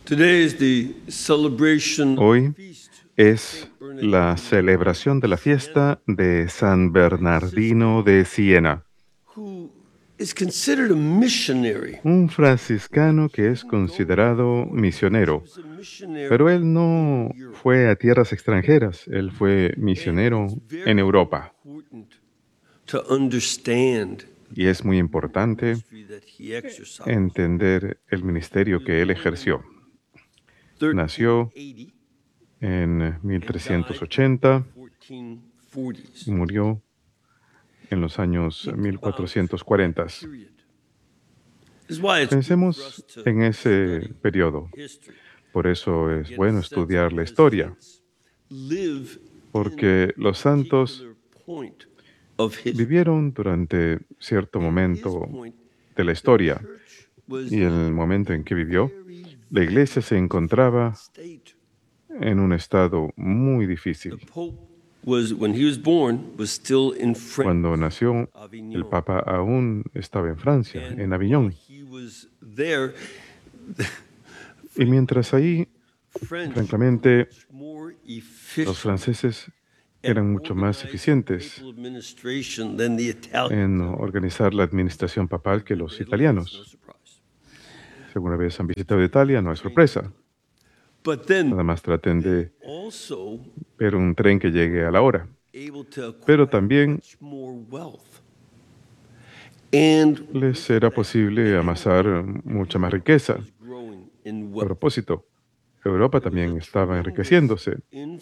Hoy es la celebración de la fiesta de San Bernardino de Siena, un franciscano que es considerado misionero, pero él no fue a tierras extranjeras, él fue misionero en Europa. Y es muy importante entender el ministerio que él ejerció. Nació en 1380 y murió en los años 1440. Pensemos en ese periodo. Por eso es bueno estudiar la historia, porque los santos vivieron durante cierto momento de la historia, y en el momento en que vivió, la iglesia se encontraba en un estado muy difícil. Cuando nació, el Papa aún estaba en Francia, en Aviñón. Y mientras ahí, francamente, los franceses eran mucho más eficientes en organizar la administración papal que los italianos. Si alguna vez han visitado Italia, no es sorpresa. Nada más traten de ver un tren que llegue a la hora. Pero también les era posible amasar mucha más riqueza. A propósito, Europa también estaba enriqueciéndose.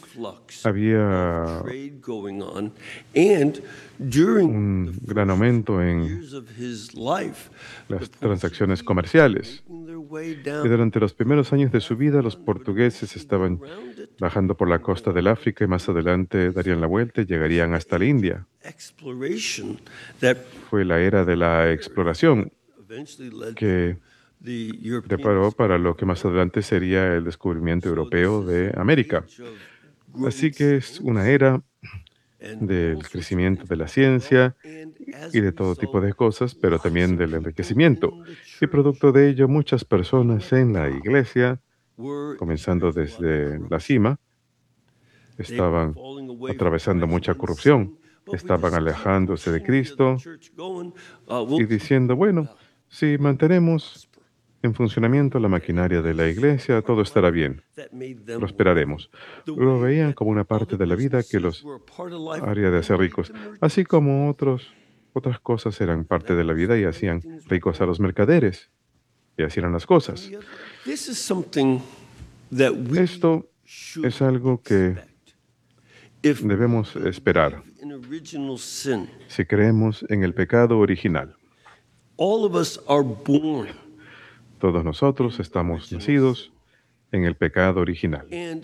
Había un gran aumento en las transacciones comerciales. Y durante los primeros años de su vida, los portugueses estaban bajando por la costa del África y más adelante darían la vuelta y llegarían hasta la India. Fue la era de la exploración que preparó para lo que más adelante sería el descubrimiento europeo de América. Así que es una era del crecimiento de la ciencia y de todo tipo de cosas, pero también del enriquecimiento. Y producto de ello, muchas personas en la iglesia, comenzando desde la cima, estaban atravesando mucha corrupción, estaban alejándose de Cristo y diciendo, bueno, si mantenemos en funcionamiento la maquinaria de la iglesia, todo estará bien, prosperaremos. Lo veían como una parte de la vida que los haría de hacer ricos, así como otras cosas eran parte de la vida y hacían ricos a los mercaderes, y así eran las cosas. Esto es algo que debemos esperar si creemos en el pecado original. Todos nosotros estamos nacidos en el pecado original.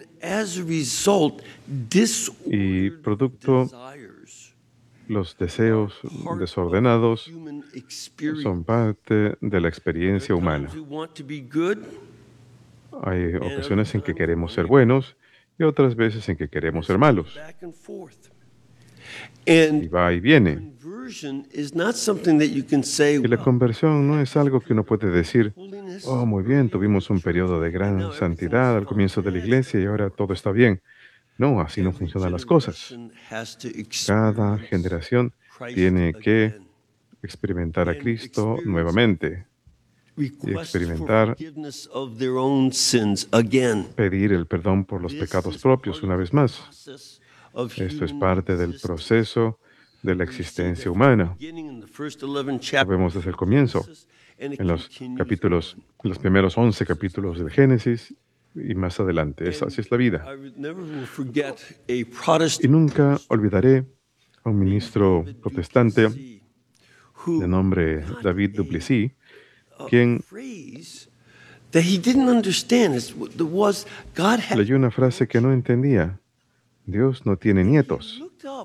Y producto, los deseos desordenados son parte de la experiencia humana. Hay ocasiones en que queremos ser buenos y otras veces en que queremos ser malos. Y va y viene. Y la conversión no es algo que uno puede decir, oh, muy bien, tuvimos un periodo de gran santidad al comienzo de la iglesia y ahora todo está bien. No, así no funcionan las cosas. Cada generación tiene que experimentar a Cristo nuevamente y experimentar, pedir el perdón por los pecados propios una vez más. Esto es parte del proceso de la existencia humana. Lo vemos desde el comienzo, en los primeros 11 capítulos del Génesis y más adelante. Así es la vida. Y nunca olvidaré a un ministro protestante de nombre David Duplessis, quien leyó una frase que no entendía. Dios no tiene nietos.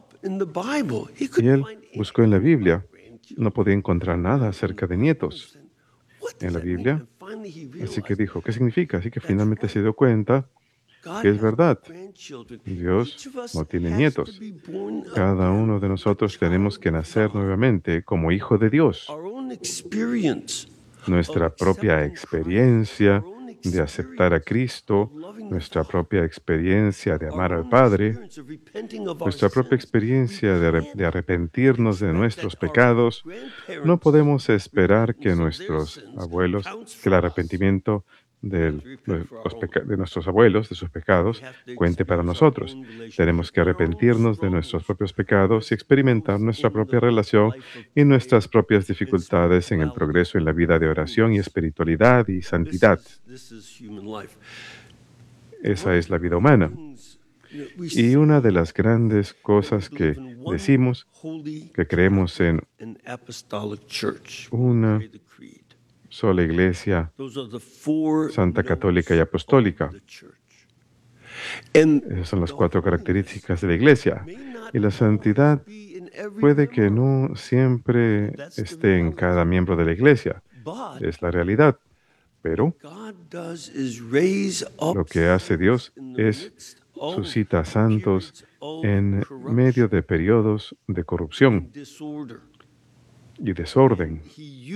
Y él buscó en la Biblia. No podía encontrar nada acerca de nietos en la Biblia. Así que dijo, ¿qué significa? Así que finalmente se dio cuenta que es verdad. Dios no tiene nietos. Cada uno de nosotros tenemos que nacer nuevamente como hijo de Dios. Nuestra propia experiencia de aceptar a Cristo, nuestra propia experiencia de amar al Padre, nuestra propia experiencia de arrepentirnos de nuestros pecados, no podemos esperar que nuestros abuelos, que el arrepentimiento de nuestros abuelos, de sus pecados, cuente para nosotros. Tenemos que arrepentirnos de nuestros propios pecados y experimentar nuestra propia relación y nuestras propias dificultades en el progreso en la vida de oración y espiritualidad y santidad. Esa es la vida humana. Y una de las grandes cosas que decimos, que creemos en una sola Iglesia, Santa, Católica y Apostólica. Esas son las 4 características de la Iglesia. Y la santidad puede que no siempre esté en cada miembro de la Iglesia. Es la realidad. Pero lo que hace Dios es suscita santos en medio de periodos de corrupción y desorden. Y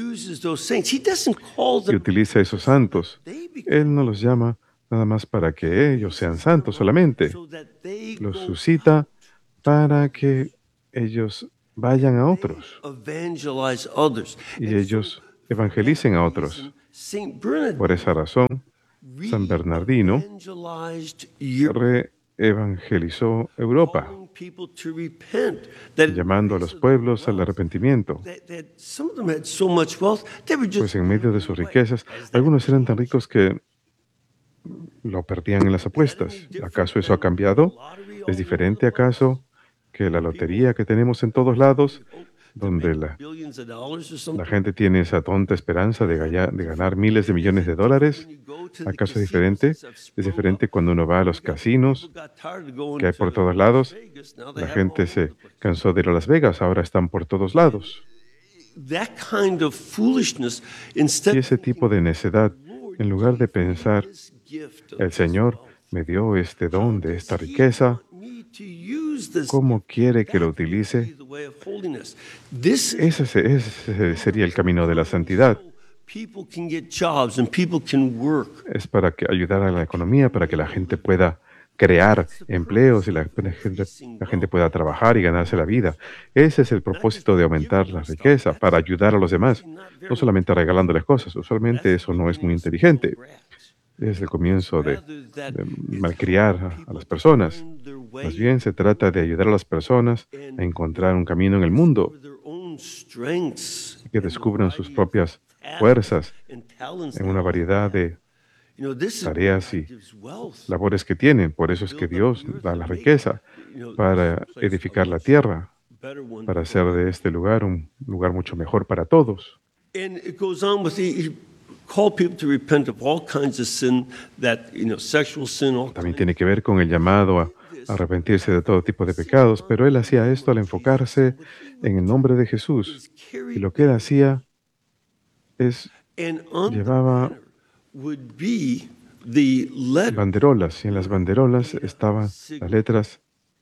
utiliza esos santos. Él no los llama nada más para que ellos sean santos solamente. Los suscita para que ellos vayan a otros y ellos evangelicen a otros. Por esa razón, San Bernardino reevangelizó Europa, llamando a los pueblos al arrepentimiento. Pues en medio de sus riquezas, algunos eran tan ricos que lo perdían en las apuestas. ¿Acaso eso ha cambiado? ¿Es diferente acaso que la lotería que tenemos en todos lados, donde la gente tiene esa tonta esperanza de ganar miles de millones de dólares? ¿Acaso es diferente? Es diferente cuando uno va a los casinos que hay por todos lados. La gente se cansó de ir a Las Vegas, ahora están por todos lados. Y ese tipo de necedad, en lugar de pensar, el Señor me dio este don de esta riqueza, ¿cómo quiere que lo utilice? Ese sería el camino de la santidad. Es para ayudar a la economía, para que la gente pueda crear empleos y la gente pueda trabajar y ganarse la vida. Ese es el propósito de aumentar la riqueza, para ayudar a los demás, no solamente regalándoles cosas. Usualmente eso no es muy inteligente. Es el comienzo de malcriar a las personas. Más bien se trata de ayudar a las personas a encontrar un camino en el mundo, que descubran sus propias fuerzas en una variedad de tareas y labores que tienen. Por eso es que Dios da la riqueza para edificar la tierra, para hacer de este lugar un lugar mucho mejor para todos. También tiene que ver con el llamado a arrepentirse de todo tipo de pecados, pero él hacía esto al enfocarse en el nombre de Jesús. Y lo que él hacía es llevaba banderolas, y en las banderolas estaban las letras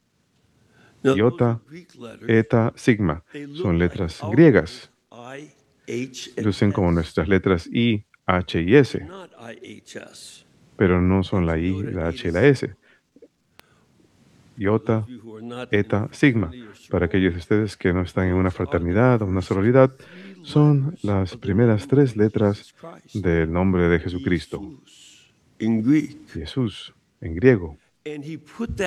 iota, eta, sigma. Son letras griegas. Lucen como nuestras letras I, H y S, pero no son la I, la H y la S. Iota, eta, sigma. Para aquellos de ustedes que no están en una fraternidad o una sororidad, son las primeras 3 letras del nombre de Jesucristo. Jesús, en griego. Y él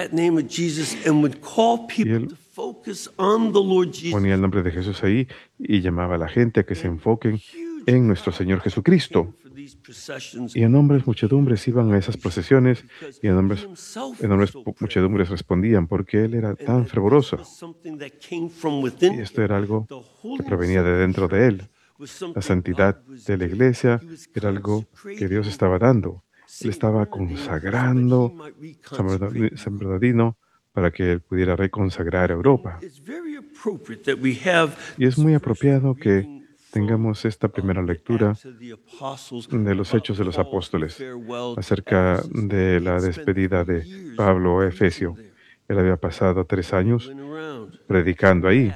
ponía el nombre de Jesús ahí y llamaba a la gente a que se enfoquen en nuestro Señor Jesucristo. Y enormes muchedumbres iban a esas procesiones y enormes muchedumbres respondían porque él era tan fervoroso. Y esto era algo que provenía de dentro de él. La santidad de la iglesia era algo que Dios estaba dando. Él estaba consagrando San Bernardino para que él pudiera reconsagrar a Europa. Y es muy apropiado que tengamos esta primera lectura de los Hechos de los Apóstoles acerca de la despedida de Pablo a Efesio. Él había pasado 3 años predicando ahí.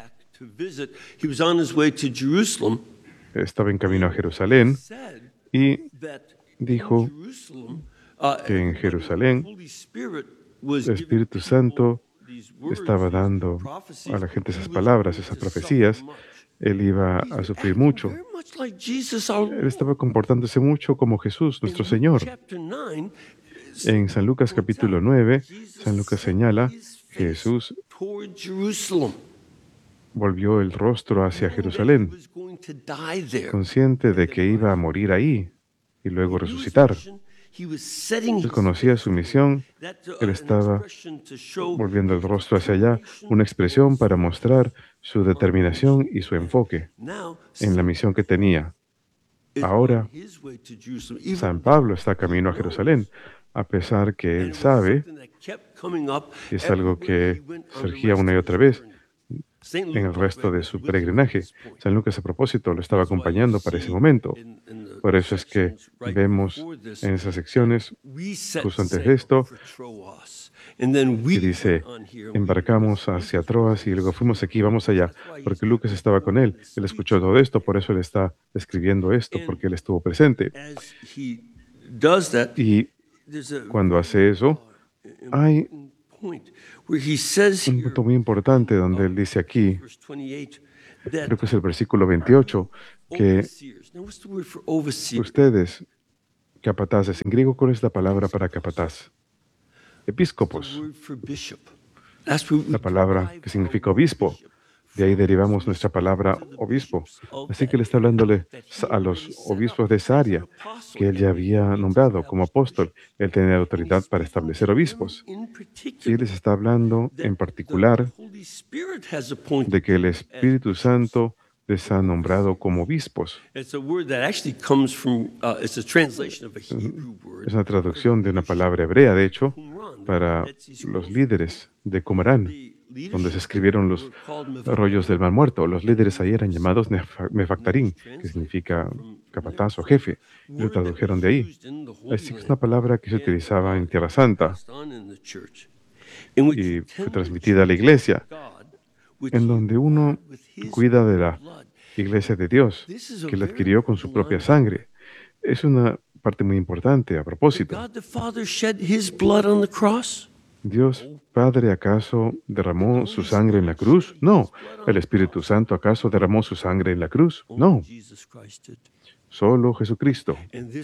Estaba en camino a Jerusalén y dijo que en Jerusalén el Espíritu Santo estaba dando a la gente esas palabras, esas profecías. Él iba a sufrir mucho. Él estaba comportándose mucho como Jesús, nuestro Señor. En San Lucas capítulo 9, San Lucas señala, Jesús volvió el rostro hacia Jerusalén, consciente de que iba a morir ahí y luego resucitar. Él conocía su misión, él estaba volviendo el rostro hacia allá, una expresión para mostrar su determinación y su enfoque en la misión que tenía. Ahora, San Pablo está camino a Jerusalén, a pesar que él sabe, y es algo que surgía una y otra vez en el resto de su peregrinaje. San Lucas, a propósito, lo estaba acompañando para ese momento. Por eso es que vemos en esas secciones, justo antes de esto, que dice, embarcamos hacia Troas y luego fuimos aquí, vamos allá, porque Lucas estaba con él. Él escuchó todo esto, por eso él está escribiendo esto, porque él estuvo presente. Y cuando hace eso, hay un punto muy importante donde él dice aquí, creo que es el versículo 28, que ustedes, capataces, en griego, ¿cuál es la palabra para capataz? Episcopos, la palabra que significa obispo. De ahí derivamos nuestra palabra obispo. Así que él está hablándole a los obispos de esa área que él ya había nombrado como apóstol. Él tenía autoridad para establecer obispos. Y él les está hablando en particular de que el Espíritu Santo les ha nombrado como obispos. Es una traducción de una palabra hebrea, de hecho, para los líderes de Qumrán, donde se escribieron los rollos del Mar Muerto. Los líderes ahí eran llamados Nefactarín, que significa capataz o jefe, y lo tradujeron de ahí. Así que es una palabra que se utilizaba en Tierra Santa y fue transmitida a la iglesia, en donde uno cuida de la iglesia de Dios, que la adquirió con su propia sangre. Es una parte muy importante a propósito. ¿Dios Padre acaso derramó su sangre en la cruz? No. ¿El Espíritu Santo acaso derramó su sangre en la cruz? No. Solo Jesucristo.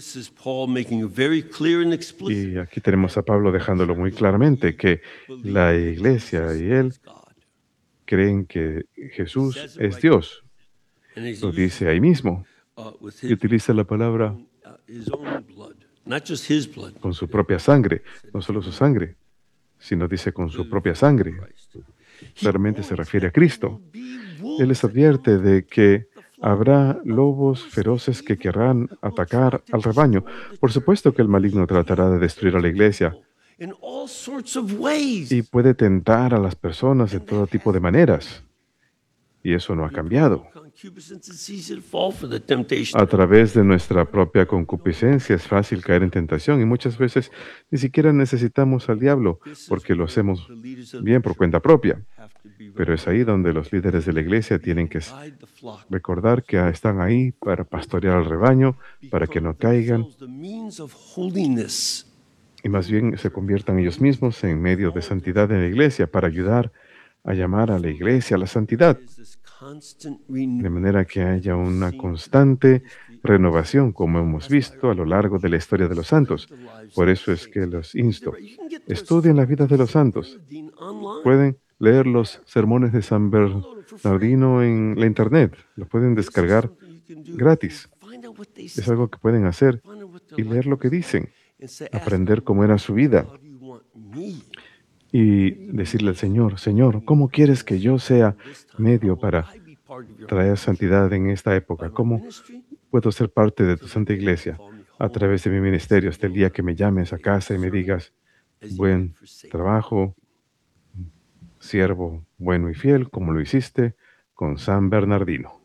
Y aquí tenemos a Pablo dejándolo muy claramente, que la iglesia y él creen que Jesús es Dios. Lo dice ahí mismo. Y utiliza la palabra con su propia sangre, no solo su sangre, sino dice con su propia sangre. Claramente se refiere a Cristo. Él les advierte de que habrá lobos feroces que querrán atacar al rebaño. Por supuesto que el maligno tratará de destruir a la iglesia y puede tentar a las personas de todo tipo de maneras. Y eso no ha cambiado. A través de nuestra propia concupiscencia es fácil caer en tentación y muchas veces ni siquiera necesitamos al diablo porque lo hacemos bien por cuenta propia. Pero es ahí donde los líderes de la iglesia tienen que recordar que están ahí para pastorear al rebaño, para que no caigan y más bien se conviertan ellos mismos en medio de santidad en la iglesia para ayudar a llamar a la iglesia a la santidad, de manera que haya una constante renovación, como hemos visto a lo largo de la historia de los santos. Por eso es que los insto, estudien la vida de los santos. Pueden leer los sermones de San Bernardino en la internet, los pueden descargar gratis. Es algo que pueden hacer y leer lo que dicen, aprender cómo era su vida y decirle al Señor, Señor, ¿cómo quieres que yo sea medio para traer santidad en esta época? ¿Cómo puedo ser parte de tu Santa Iglesia a través de mi ministerio hasta el día que me llames a casa y me digas, buen trabajo, siervo bueno y fiel, como lo hiciste con San Bernardino?